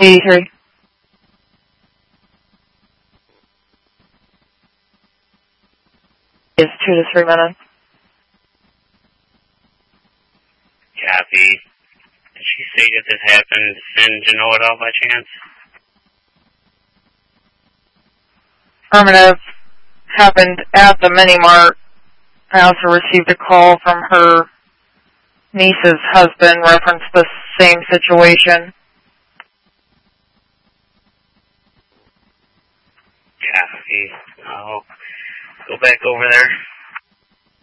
83. Is 2 to 3 minutes. Copy. Did she say that this happened in Genoa at all by chance? Affirmative. Happened at the Mini Mart. I also received a call from her niece's husband referenced the same situation. Copy. I'll go back over there.